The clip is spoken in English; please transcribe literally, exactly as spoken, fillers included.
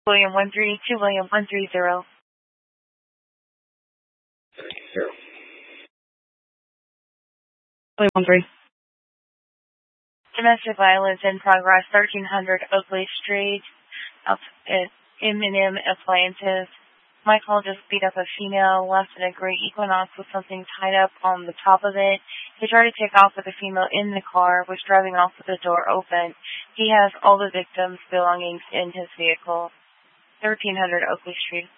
William one three two William one three zero. Zero. William one three. Domestic violence in progress, thirteen hundred Oakley Street, up at M and M Appliances. My call just beat up a female, left in a gray Equinox with something tied up on the top of it. He tried to take off with the female in the car, was driving off with the door open. He has all the victims' belongings in his vehicle. thirteen hundred Oakley Street.